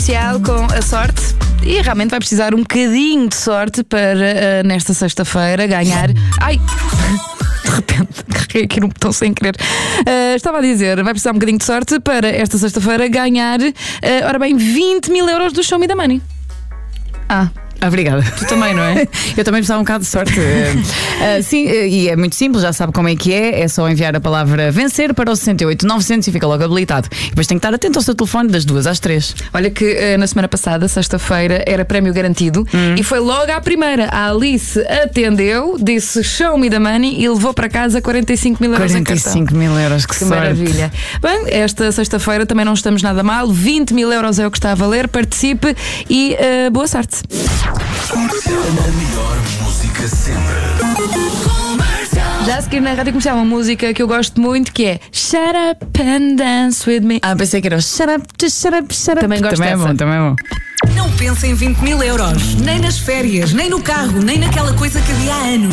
Com a sorte. E realmente vai precisar um bocadinho de sorte para nesta sexta-feira ganhar. Ai! De repente, carreguei aqui no botão sem querer. Estava a dizer, vai precisar um bocadinho de sorte para esta sexta-feira ganhar, ora bem, 20 mil euros do Show Me the Money. Obrigada. Tu também, não é? Eu também precisava um bocado de sorte. Sim, e é muito simples, já sabe como é que é. É só enviar a palavra vencer para o 68900 e fica logo habilitado. E depois tem que estar atento ao seu telefone das 2 às 3. Olha que na semana passada, sexta-feira, era prémio garantido e foi logo à primeira. A Alice atendeu, disse Show Me the Money e levou para casa 45 mil euros em cartão. 45 mil euros, que sorte. Maravilha. Bem, esta sexta-feira também não estamos nada mal. 20 mil euros é o que está a valer. Participe e boa sorte. A melhor música sempre. Já a seguir na Rádio Comercial uma música que eu gosto muito, que é Shut Up and Dance With Me. Pensei que era o Shut Up, Shut Up, Shut Up. Também gosto Também dessa. é bom, também é bom. Não pense em 20 mil euros, nem nas férias, nem no carro, nem naquela coisa que havia há anos.